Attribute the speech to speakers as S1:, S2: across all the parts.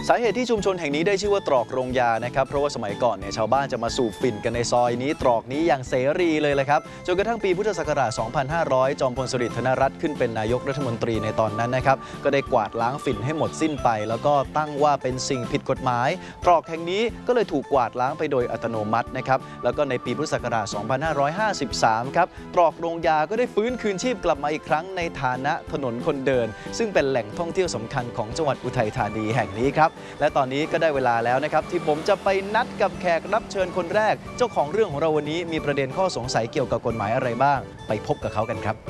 S1: สาเหตุที่ชุมชนแห่งนี้ได้ชื่อว่าตรอกโรงยานะครับเพราะว่าสมัยก่อนเนี่ยชาวบ้านจะมาสูบฝิ่นกันในซอยนี้ตรอกนี้อย่างเสรีเลยแหละครับจนกระทั่งปีพุทธศักราช 2500 จอมพลสฤษดิ์ธนรัตน์ขึ้นเป็นนายกรัฐมนตรีในตอนนั้นนะครับก็ได้กวาดล้างฝิ่นให้หมดสิ้นไปแล้วก็ตั้งว่าเป็นสิ่งผิดกฎหมายตรอกแห่งนี้ก็เลยถูกกวาดล้างไปโดยอัตโนมัตินะครับแล้วก็ในปีพุทธศักราช 2553 ครับตรอกโรงยาก็ได้ฟื้นคืนชีพกลับมาอีกครั้งในฐานะถนนคนเดินซึ่งเป็นแหล่งท่องเที่ยวสำคัญของจังหวัดอุทัยธานีแห่งนี้ครับและตอนนี้ก็ได้เวลาแล้วนะครับที่ผมจะไปนัดกับแขกรับเชิญคนแรกเจ้าของเรื่องของเราวันนี้มีประเด็นข้อสงสัยเกี่ยวกับกฎหมายอะไรบ้างไปพบกับเขากันครับ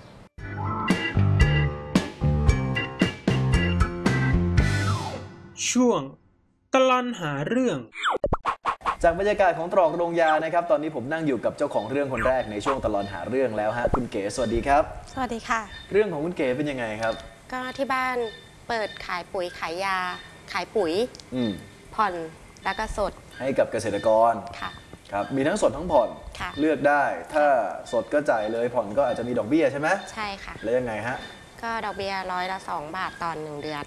S2: ช่วงตลอดหาเรื่อง
S1: จากบรรยากาศของตรอกโรงยานะครับตอนนี้ผมนั่งอยู่กับเจ้าของเรื่องคนแรกในช่วงตลอดหาเรื่องแล้วฮะคุณเก๋สวัสดีครับ
S3: สวัสดีค่ะ
S1: เรื่องของคุณเก๋เป็นยังไงครับ
S3: ก็ที่บ้านเปิดขายปุ๋ยขายยาขายปุ๋ยผ่อนแล้วก็สด
S1: ให้กับเกษตรกร
S3: ค่ะ
S1: ครับมีทั้งสดทั้งผ่อนเลือกได้ถ้าสดก็จ่ายเลยผ่อนก็อาจจะมีดอกเบี้ยใช่ไหม
S3: ใช่ค่ะ
S1: แล้วยังไงฮะ
S3: ก็ดอกเบี้ย2%ต่อ1 เดือน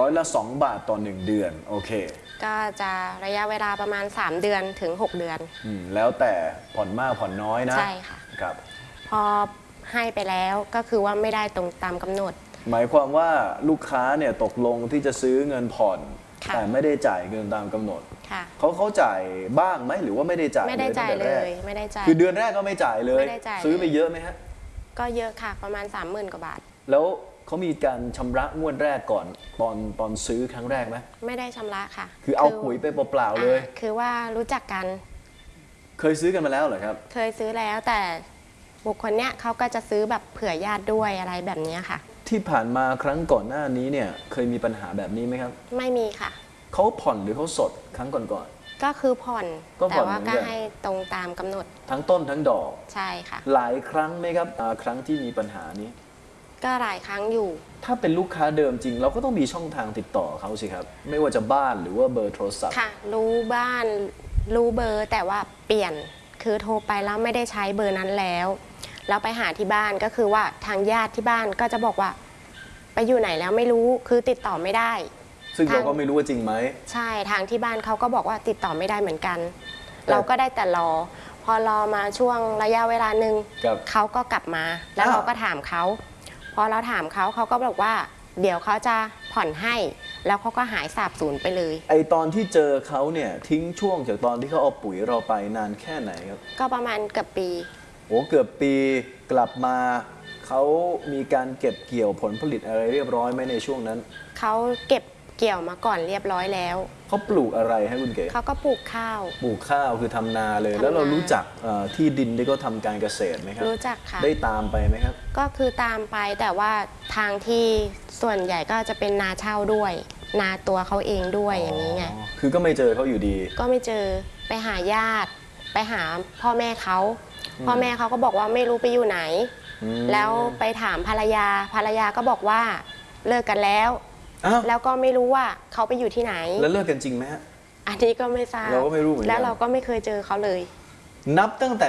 S1: 2%ต่อ1 เดือนโอเค
S3: ก็จะระยะเวลาประมาณ3 เดือนถึง6 เดือน
S1: แล้วแต่ผ่อนมากผ่อนน้อยนะ
S3: ใช่ค่ะ
S1: ครับ
S3: พอให้ไปแล้วก็คือว่าไม่ได้ตรงตามกำหนด
S1: หมายความว่าลูกค้าเนี่ยตกลงที่จะซื้อเงินผ่อนแต่ไม่ได้จ่ายเงินตามกำหนดเขาจ่ายบ้างไหมหรือว่าไม่ได้จ่าย
S3: ไม่ได้จ่ายเลยไม่ได้จ่าย
S1: คือเดือนแรกก็ไม่จ่ายเลยซื้อไปเยอะไหมฮะ
S3: ก็เยอะค่ะประมาณ 30,000 กว่าบาท
S1: แล้วเขามีการชำระงวดแรกก่อนตอนซื้อครั้งแรกไหม
S3: ไม่ได้ชำระค่ะ
S1: คือเอาปุ๋ยไปเปล่าๆเลย
S3: คือว่ารู้จักกัน
S1: เคยซื้อกันมาแล้วเหรอครับ
S3: เคยซื้อแล้วแต่บุคคลเนี้ยเขาก็จะซื้อแบบเผื่อญาติด้วยอะไรแบบนี้ค่ะ
S1: ที่ผ่านมาครั้งก่อนหน้านี้เนี่ยเคยมีปัญหาแบบนี้ไหมครับ
S3: ไม่มีค่ะ
S1: เขาผ่อนหรือเขาสดครั้งก่อน
S3: ก็คือผ่อนแต่ว่าก็ให้ตรงตามกำหนด
S1: ทั้งต้นทั้งดอก
S3: ใช่ค่ะ
S1: หลายครั้งไหมครับครั้งที่มีปัญหานี้
S3: ก็หลายครั้งอยู่
S1: ถ้าเป็นลูกค้าเดิมจริงเราก็ต้องมีช่องทางติดต่อเขาสิครับไม่ว่าจะบ้านหรือว่าเบอร์โทรศัพท์
S3: ค่ะรู้บ้านรู้เบอร์แต่ว่าเปลี่ยนคือโทรไปแล้วไม่ได้ใช้เบอร์นั้นแล้วไปหาที่บ้านก็คือว่าทางญาติที่บ้านก็จะบอกว่าไปอยู่ไหนแล้วไม่รู้คือติดต่อไม่ได้
S1: ซึ่งเราก็ไม่รู้ว่าจริงไหม
S3: ใช่ทางที่บ้านเขาก็บอกว่าติดต่อไม่ได้เหมือนกันเราก็ได้แต่รอพอรอมาช่วงระยะเวลาหนึ่งเขาก็กลับมาแล้วเราก็ถามเขาพอเราถามเขาเขาก็บอกว่าเดี๋ยวเขาจะผ่อนให้แล้วเขาก็หายสาบสูญไปเลย
S1: ไอตอนที่เจอเขาเนี่ยทิ้งช่วงจากตอนที่เขาเอาปุ๋ยเราไปนานแค่ไหนครับ
S3: ก็ประมาณเกือบปี
S1: โอ้เกือบปีกลับมาเขามีการเก็บเกี่ยวผลผลิตอะไรเรียบร้อยไหมในช่วงนั้น
S3: เขาเก็บเกี่ยวมาก่อนเรียบร้อยแล้ว
S1: เขาปลูกอะไรให้คุณเก๋
S3: เขาก็ปลูกข้าว
S1: คือทำนาเลยแล้วเรารู้จักที่ดินที่เขาทำการเกษตรไหมครับ
S3: รู้จักค่ะ
S1: ได้ตามไปไหมครับ
S3: ก็คือตามไปแต่ว่าทางที่ส่วนใหญ่ก็จะเป็นนาเช่าด้วยนาตัวเขาเองด้วยอย่างนี้ไง
S1: คือก็ไม่เจอเขาอยู่ดี
S3: ก็ไม่เจอไปหาญาติไปหาพ่อแม่เขาพ่อแม่เขาก็บอกว่าไม่รู้ไปอยู่ไหนแล้วไปถามภรรยาก็บอกว่าเลิกกันแล้วแล้วก็ไม่รู้ว่าเขาไปอยู่ที่ไหน
S1: แล้วเลิกกันจริงไหมฮะ
S3: อันนี้ก็ไม่ทราบ
S1: เราก็ไม่รู้เหมือนกัน
S3: แล้วเราก็ไม่เคยเจอเขาเลย
S1: นับตั้งแต่